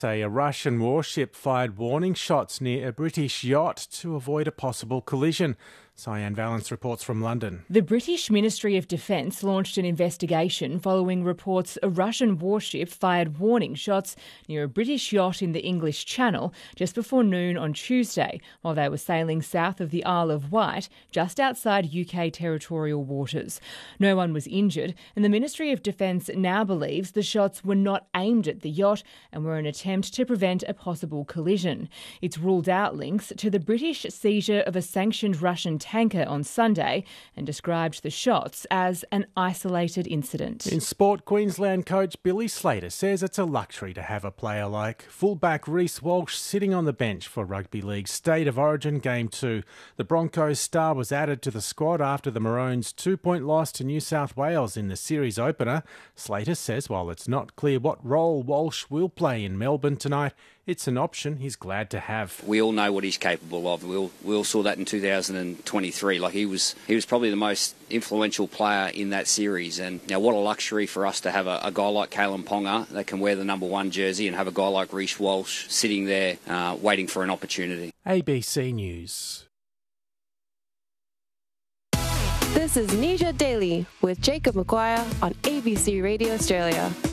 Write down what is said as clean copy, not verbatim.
A Russian warship fired warning shots near a British yacht to avoid a possible collision. Cyan Valence reports from London. The British Ministry of Defence launched an investigation following reports a Russian warship fired warning shots near a British yacht in the English Channel just before noon on Tuesday while they were sailing south of the Isle of Wight, just outside UK territorial waters. No one was injured, and the Ministry of Defence now believes the shots were not aimed at the yacht and were an attempt to prevent a possible collision. It's ruled out links to the British seizure of a sanctioned Russian tanker on Sunday and described the shots as an isolated incident. In sport, Queensland coach Billy Slater says it's a luxury to have a player like fullback Reece Walsh sitting on the bench for Rugby League's State of Origin Game 2. The Broncos star was added to the squad after the Maroons' 2-point loss to New South Wales in the series opener. Slater says while it's not clear what role Walsh will play in Melbourne tonight, it's an option he's glad to have. We all know what he's capable of. We all saw that in 2023. Like he was probably the most influential player in that series. And what a luxury for us to have a guy like Kalen Ponga that can wear the number 1 jersey and have a guy like Reece Walsh sitting there waiting for an opportunity. ABC News. This is Nisha Daily with Jacob Maguire on ABC Radio Australia.